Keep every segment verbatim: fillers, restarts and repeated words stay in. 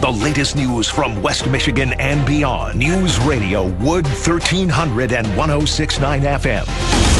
The latest news from West Michigan and beyond. News Radio Wood thirteen hundred and one oh six point nine F M.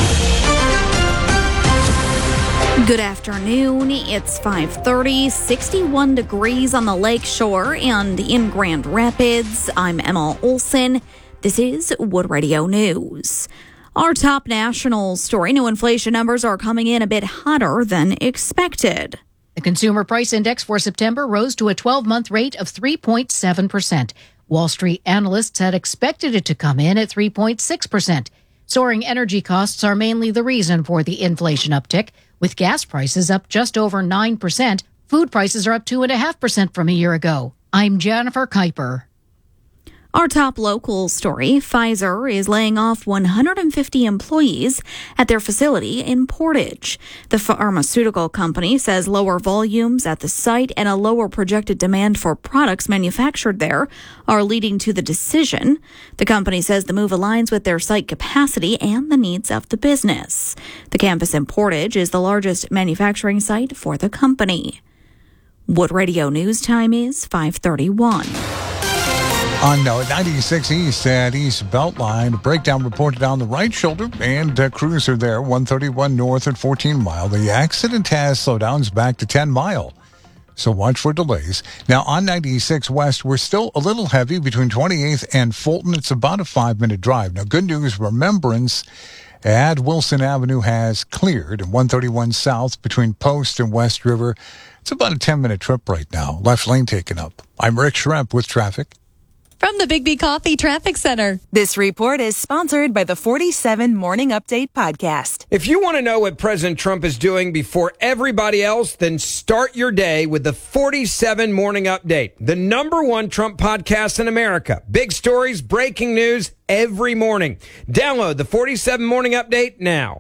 Good afternoon. It's five thirty, sixty-one degrees on the lake shore and in Grand Rapids. I'm Emma Olson. This is Wood Radio News. Our top national story, new inflation numbers are coming in a bit hotter than expected. The Consumer Price Index for September rose to a twelve-month rate of three point seven percent. Wall Street analysts had expected it to come in at three point six percent. Soaring energy costs are mainly the reason for the inflation uptick, with gas prices up just over nine percent. Food prices are up two point five percent from a year ago. I'm Jennifer Kuiper. Our top local story, Pfizer is laying off one hundred fifty employees at their facility in Portage. The pharmaceutical company says lower volumes at the site and a lower projected demand for products manufactured there are leading to the decision. The company says the move aligns with their site capacity and the needs of the business. The campus in Portage is the largest manufacturing site for the company. Wood Radio News time is five thirty-one. On ninety-six East at East Beltline, breakdown reported on the right shoulder and uh, cruiser there, one thirty-one North at fourteen mile. The accident has slowdowns back to ten mile, so watch for delays. Now on ninety-six West, we're still a little heavy between twenty-eighth and Fulton. It's about a five-minute drive. Now good news, Remembrance at Wilson Avenue has cleared. And one thirty-one South between Post and West River, it's about a ten-minute trip right now. Left lane taken up. I'm Rick Schremp with traffic. From the Big B Coffee Traffic Center. This report is sponsored by the forty-seven Morning Update podcast. If you want to know what President Trump is doing before everybody else, then start your day with the forty-seven Morning Update, the number one Trump podcast in America. Big stories, breaking news every morning. Download the forty-seven Morning Update now.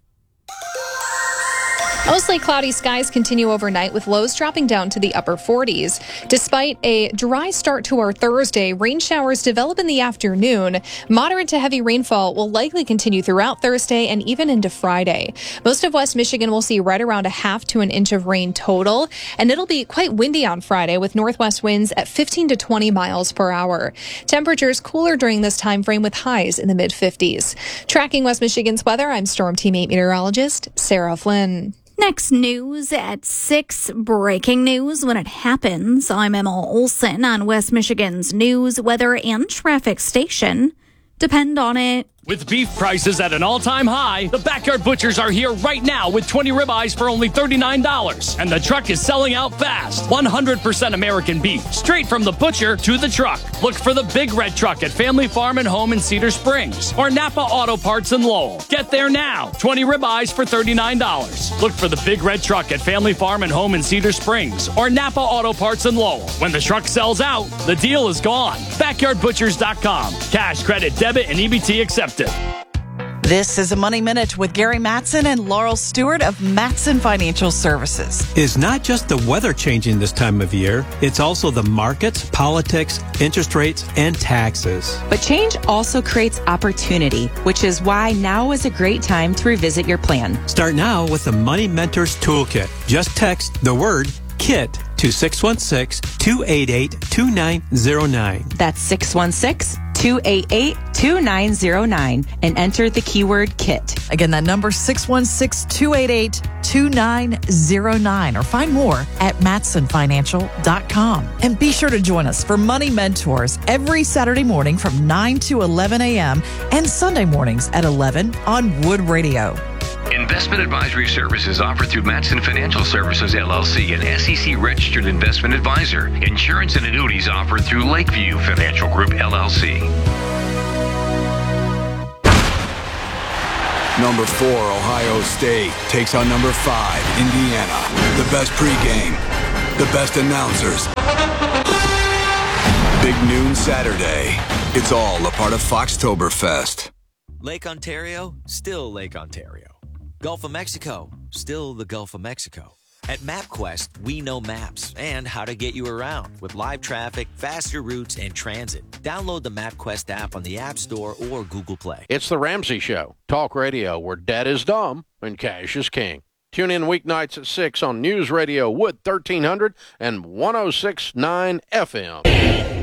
Mostly cloudy skies continue overnight with lows dropping down to the upper forties. Despite a dry start to our Thursday, rain showers develop in the afternoon. Moderate to heavy rainfall will likely continue throughout Thursday and even into Friday. Most of West Michigan will see right around a half to an inch of rain total, and it'll be quite windy on Friday with northwest winds at fifteen to twenty miles per hour. Temperatures cooler during this time frame with highs in the mid fifties. Tracking West Michigan's weather, I'm Storm Team eight meteorologist Sarah Flynn. Next news at six, breaking news when it happens. I'm Emma Olson on West Michigan's news, weather, and traffic station. Depend on it. With beef prices at an all-time high, the Backyard Butchers are here right now with twenty ribeyes for only thirty-nine dollars. And the truck is selling out fast. one hundred percent American beef, straight from the butcher to the truck. Look for the Big Red Truck at Family Farm and Home in Cedar Springs or Napa Auto Parts in Lowell. Get there now. twenty ribeyes for thirty-nine dollars. Look for the Big Red Truck at Family Farm and Home in Cedar Springs or Napa Auto Parts in Lowell. When the truck sells out, the deal is gone. backyard butchers dot com. Cash, credit, debit, and E B T accepted. This is a Money Minute with Gary Mattson and Laurel Stewart of Mattson Financial Services. It's not just the weather changing this time of year, it's also the markets, politics, interest rates, and taxes. But change also creates opportunity, which is why now is a great time to revisit your plan. Start now with the Money Mentors Toolkit. Just text the word KIT to six one six, two eight eight, two nine zero nine. That's six one six, two eight eight, two nine zero nine and enter the keyword KIT. Again, that number six one six, two eight eight, two nine zero nine or find more at mattson financial dot com. And be sure to join us for Money Mentors every Saturday morning from nine to eleven a.m. and Sunday mornings at eleven on Wood Radio. Investment advisory services offered through Mattson Financial Services, L L C, an S E C-registered investment advisor. Insurance and annuities offered through Lakeview Financial Group, L L C. Number four, Ohio State, takes on number five, Indiana. The best pregame, the best announcers. Big noon Saturday. It's all a part of Foxtoberfest. Lake Ontario, still Lake Ontario. Gulf of Mexico, still the Gulf of Mexico. At MapQuest, we know maps and how to get you around with live traffic, faster routes, and transit. Download the MapQuest app on the App Store or Google Play. It's the Ramsey Show, talk radio where dead is dumb and cash is king. Tune in weeknights at six on News Radio Wood thirteen hundred and one oh six point nine F M.